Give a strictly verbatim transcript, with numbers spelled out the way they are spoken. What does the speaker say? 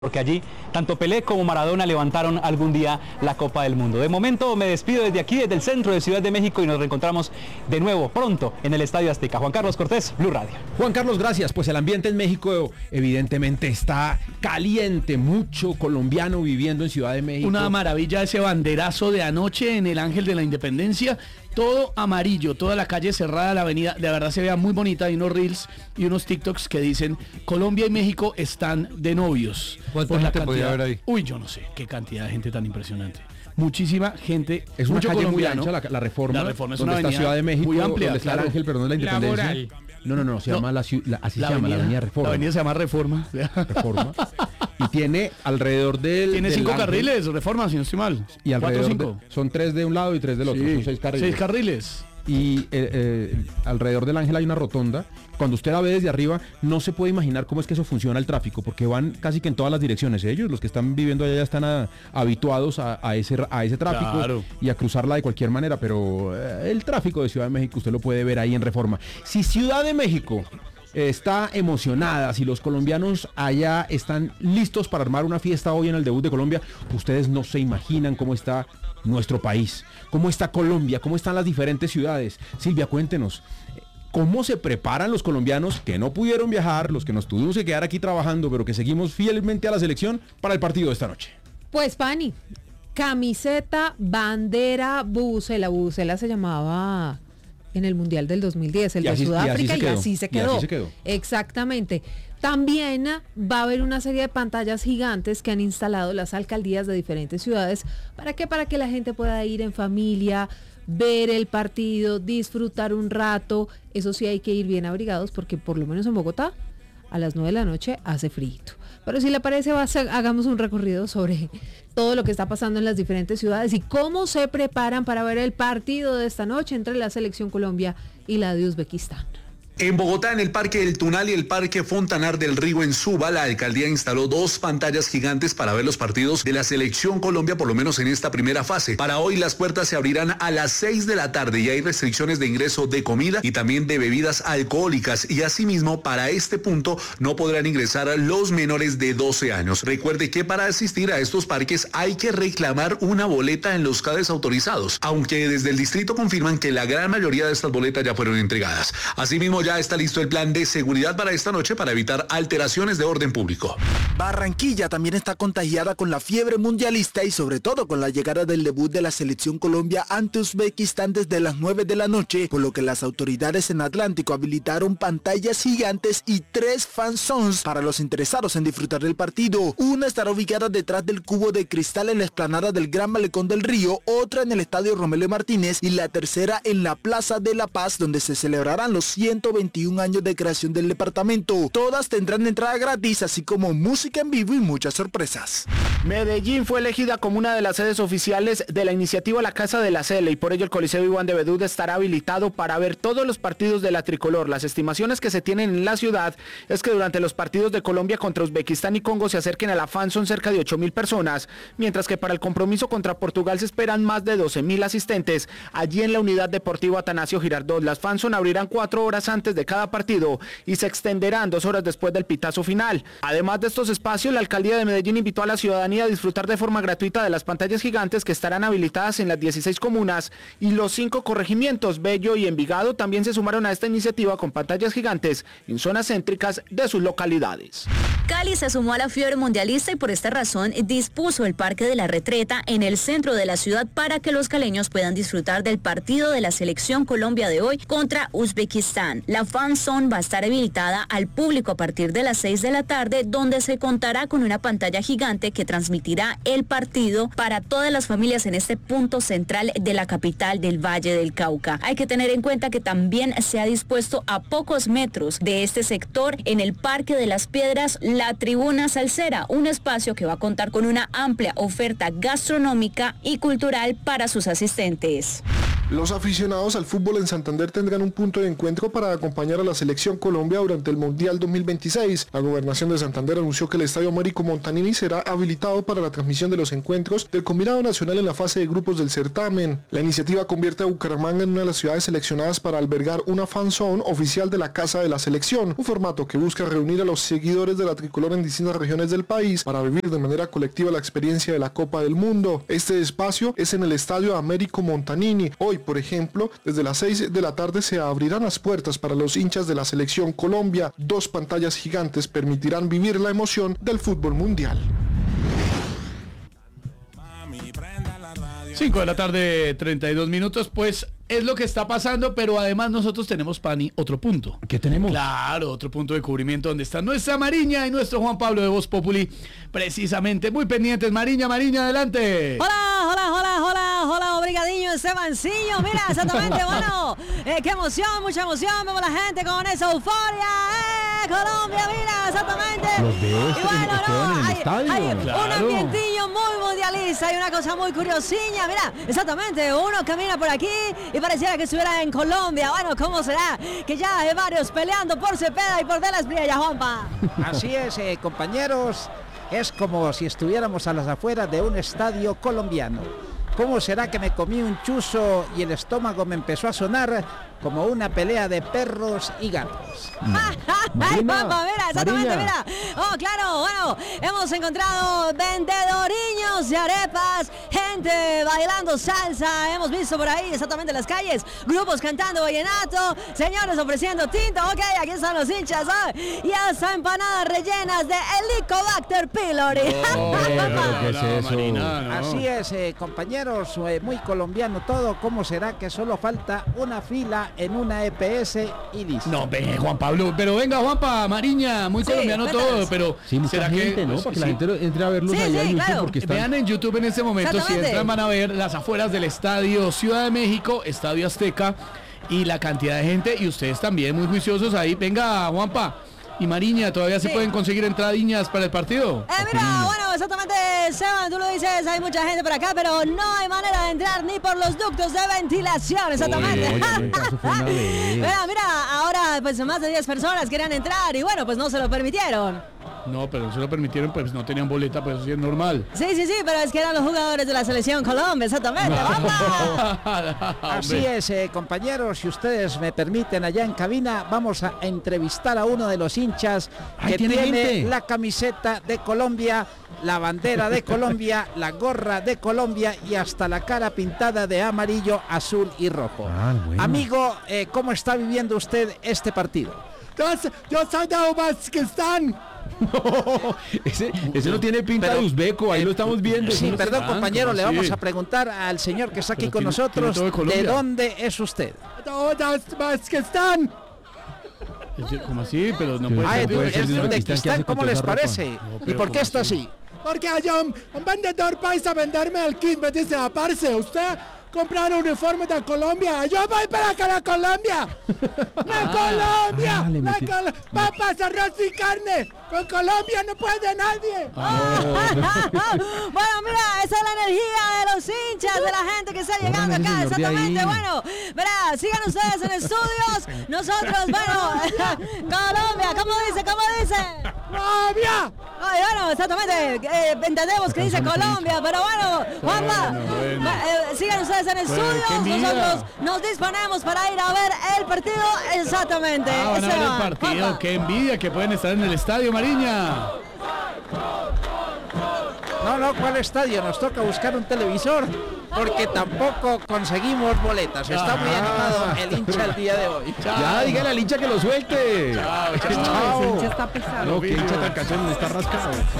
porque allí tanto Pelé como Maradona levantaron algún día la Copa del Mundo. De momento me despido desde aquí, desde el centro de Ciudad de México, y nos reencontramos de nuevo pronto en el Estadio Azteca. Juan Carlos Cortés, Blue Radio. Juan Carlos, gracias. Pues el ambiente en México evidentemente está caliente, mucho colombiano viviendo en Ciudad de México. Una maravilla ese banderazo de anoche en el Ángel de la Independencia, todo amarillo, toda la calle cerrada, la avenida, de verdad se vea muy bonita. Hay unos reels y unos TikToks que dicen Colombia y México están de novios. ¿Cuánta gente podía haber ahí? Uy, yo no sé, qué cantidad de gente tan impresionante. Muchísima gente. Es una mucho calle muy colombiano. ancha, la, la Reforma, La Reforma es donde una está avenida Ciudad de México, muy amplia, donde está claro. el Ángel, perdón, la Independencia. Laboral. No, no, no, se No. llama la ciudad, así La se llama, avenida, la avenida Reforma. La avenida se llama Reforma. Reforma. Y tiene alrededor del... Tiene del cinco Ángel, carriles, Reforma, si no estoy mal. Y alrededor Cuatro, cinco. de, son tres de un lado y tres del otro, Sí, son seis carriles. Seis carriles. Y eh, eh, alrededor del Ángel hay una rotonda. Cuando usted la ve desde arriba, no se puede imaginar cómo es que eso funciona el tráfico, porque van casi que en todas las direcciones. Ellos, los que están viviendo allá, ya están a, habituados a, a, ese, a ese tráfico, Claro. y a cruzarla de cualquier manera, pero eh, el tráfico de Ciudad de México usted lo puede ver ahí en Reforma. Si Ciudad de México está emocionada, si los colombianos allá están listos para armar una fiesta hoy en el debut de Colombia, ustedes no se imaginan cómo está nuestro país, cómo está Colombia, cómo están las diferentes ciudades. Silvia, cuéntenos, ¿cómo se preparan los colombianos que no pudieron viajar, los que nos tuvimos que quedar aquí trabajando, pero que seguimos fielmente a la selección para el partido de esta noche? Pues, Pani, camiseta, bandera, bubucela. Bubucela se llamaba en el Mundial del dos mil diez, el Y así- de Sudáfrica, y así se y quedó, así se quedó. y así se quedó. Exactamente. También va a haber una serie de pantallas gigantes que han instalado las alcaldías de diferentes ciudades. ¿Para qué? Para que la gente pueda ir en familia, ver el partido, disfrutar un rato. Eso sí, hay que ir bien abrigados, porque por lo menos en Bogotá a las nueve de la noche hace frío. Pero si le parece, va a ser, hagamos un recorrido sobre todo lo que está pasando en las diferentes ciudades y cómo se preparan para ver el partido de esta noche entre la Selección Colombia y la de Uzbekistán. En Bogotá, en el Parque del Tunal y el Parque Fontanar del Río en Suba, la alcaldía instaló dos pantallas gigantes para ver los partidos de la Selección Colombia, por lo menos en esta primera fase. Para hoy las puertas se abrirán a las seis de la tarde y hay restricciones de ingreso de comida y también de bebidas alcohólicas, y asimismo para este punto no podrán ingresar los menores de doce años. Recuerde que para asistir a estos parques hay que reclamar una boleta en los CADES autorizados, aunque desde el distrito confirman que la gran mayoría de estas boletas ya fueron entregadas. Asimismo, ya está listo el plan de seguridad para esta noche para evitar alteraciones de orden público. Barranquilla también está contagiada con la fiebre mundialista y sobre todo con la llegada del debut de la Selección Colombia ante Uzbekistán desde las nueve de la noche, por lo que las autoridades en Atlántico habilitaron pantallas gigantes y tres fan zones para los interesados en disfrutar del partido. Una estará ubicada detrás del cubo de cristal en la explanada del Gran Malecón del Río, otra en el Estadio Romelio Martínez y la tercera en la Plaza de la Paz, donde se celebrarán los ciento veintiún años de creación del departamento. Todas tendrán entrada gratis, así como música en vivo y muchas sorpresas. Medellín fue elegida como una de las sedes oficiales de la iniciativa La Casa de la Cele, y por ello el Coliseo Iván de Bedú estará habilitado para ver todos los partidos de la tricolor. Las estimaciones que se tienen en la ciudad es que durante los partidos de Colombia contra Uzbekistán y Congo se acerquen a la fan son cerca de ocho mil personas, mientras que para el compromiso contra Portugal se esperan más de doce mil asistentes. Allí en la unidad deportiva Atanasio Girardot, las fan son abrirán cuatro horas antes de cada partido y se extenderán dos horas después del pitazo final. Además de estos espacios, la alcaldía de Medellín invitó a la ciudadanía a disfrutar de forma gratuita de las pantallas gigantes que estarán habilitadas en las dieciséis comunas y los cinco corregimientos. Bello y Envigado también se sumaron a esta iniciativa con pantallas gigantes en zonas céntricas de sus localidades. Cali se sumó a la fiebre mundialista y por esta razón dispuso el Parque de la Retreta en el centro de la ciudad para que los caleños puedan disfrutar del partido de la Selección Colombia de hoy contra Uzbekistán. La fan zone va a estar habilitada al público a partir de las seis de la tarde, donde se contará con una pantalla gigante que transmitirá el partido para todas las familias en este punto central de la capital del Valle del Cauca. Hay que tener en cuenta que también se ha dispuesto a pocos metros de este sector, en el Parque de las Piedras, la Tribuna Salsera, un espacio que va a contar con una amplia oferta gastronómica y cultural para sus asistentes. Los aficionados al fútbol en Santander tendrán un punto de encuentro para acompañar a la selección Colombia durante el Mundial dos mil veintiséis. La gobernación de Santander anunció que el estadio Américo Montanini será habilitado para la transmisión de los encuentros del combinado nacional en la fase de grupos del certamen. La iniciativa convierte a Bucaramanga en una de las ciudades seleccionadas para albergar una fan zone oficial de la Casa de la Selección, un formato que busca reunir a los seguidores de la tricolor en distintas regiones del país para vivir de manera colectiva la experiencia de la Copa del Mundo. Este espacio es en el estadio Américo Montanini. Hoy, por ejemplo, desde las seis de la tarde se abrirán las puertas para los hinchas de la selección Colombia. Dos pantallas gigantes permitirán vivir la emoción del fútbol mundial. cinco de la tarde, treinta y dos minutos, pues es lo que está pasando, pero además nosotros tenemos, Pani, otro punto. ¿Qué tenemos? Claro, otro punto de cubrimiento donde está nuestra Mariña y nuestro Juan Pablo de Voz Populi, precisamente muy pendientes. Mariña, Mariña, adelante. Hola, hola, hola, hola, hola, obrigadiño, Estebancillo, mira, exactamente, bueno, eh, qué emoción, mucha emoción, vemos la gente con esa euforia, eh, Colombia, mira, exactamente. Los veo y bueno, no, no, en el hay, estadio. hay Claro. un ambientillo muy mundialista y una cosa muy curiosiña, mira, exactamente, uno camina por aquí y pareciera que estuviera en Colombia. Bueno, ¿cómo será? Que ya hay varios peleando por Cepeda y por De las Priella, Juanpa. Así es, eh, compañeros, es como si estuviéramos a las afueras de un estadio colombiano. ¿Cómo será que me comí un chuzo y el estómago me empezó a sonar como una pelea de perros y gatos? Ay, Juanpa, mira, exactamente, mira. Oh, claro, bueno, hemos encontrado vendedoriños de arepas, gente bailando salsa, hemos visto por ahí exactamente en las calles, grupos cantando vallenato, señores ofreciendo tinto, ok, aquí están los hinchas, ¿oh? Y hasta empanadas rellenas de Helicobacter pylori. Oh, ¿qué es no, eso? Marina, no. Así es, eh, compañeros, eh, muy colombiano todo. ¿Cómo será que solo falta una fila en una E P S y listo? No, ve, Juan Pablo, pero venga, Juanpa, Mariña, muy Sí, colombiano cuéntanos. todo, pero Sí, mucha ¿será gente, que ¿no? pues, Para que sí. la gente entre a verlos Sí, allá sí, en YouTube claro. porque están... Vean en YouTube en este momento, si Exactamente. entran van a ver las afueras del estadio Ciudad de México, Estadio Azteca, y la cantidad de gente, y ustedes también muy juiciosos ahí. Venga, Juanpa y Mariña, ¿todavía se Sí. pueden conseguir entradiñas para el partido? Eh, mira, bueno, exactamente, Seban, tú lo dices, hay mucha gente por acá, pero no hay manera de entrar ni por los ductos de ventilación, exactamente. Oye, oye, eso fue una vez. Mira, mira, ahora pues más de diez personas querían entrar y bueno, pues no se lo permitieron. No, pero no se lo permitieron, pues no tenían boleta, pues eso sí es normal. Sí, sí, sí, pero es que eran los jugadores de la selección Colombia, exactamente. ¡Vamos! Así es, eh, compañeros, si ustedes me permiten, allá en cabina vamos a entrevistar a uno de los hinchas Ay, que ¿tiene tiene gente? la camiseta de Colombia, la bandera de Colombia, la gorra de Colombia y hasta la cara pintada de amarillo, azul y rojo. Ah, bueno. Amigo, eh, ¿cómo está viviendo usted este partido? Yo soy de Uzbekistán. No, ese, ese no tiene pinta Pero- de uzbeco, ahí lo estamos viendo. Sí, Eso no- perdón, Ah, compañero, ¿cómo le así? vamos a preguntar al señor que está aquí Pero con tiene- nosotros, tiene todo de Colombia. ¿de dónde es usted? Uzbekistán. ¿Cómo así? Pero no puede Ah, Ay, es ser. puede de ser de es de Uzbekistán, ¿qué Uzbekistán, hace con ¿cómo toda les esa ropa? parece? No, ¿Y pero por qué ¿cómo está así? así? Porque hay un, un vendedor paisa venderme el kit, me dice, parce, usted comprar un uniforme de Colombia, yo voy para acá a Colombia. ¡La Colombia! ah, le ¡La metí- Colo- ¡Papas, arroz y carne! ¡Con Colombia no puede nadie! Bueno, mira, esa es la energía de los hinchas, de la gente que está llegando Córrame, acá, señor, de exactamente. ahí. Bueno, verá, sigan ustedes en estudios. Nosotros, bueno, Colombia, ¿cómo dice? ¿Cómo dice? ¡Colombia! Ay, bueno, exactamente, eh, entendemos que dice Colombia, pero bueno, Juanpa, Bueno, bueno. va- eh, sigan ustedes en Bueno, estudios, qué envidia. nosotros nos disponemos para ir a ver el partido, exactamente. Ah, van a ver el Esteban, partido, Juanpa. qué envidia que pueden estar en el estadio, Mariña. No, no, ¿cuál estadio? Nos toca buscar un televisor porque tampoco conseguimos boletas. Está muy animado el hincha el día de hoy. Ya, dígale al hincha que lo suelte. Chao, Ese hincha está pesado. No, que hincha tan cachón, está rascado.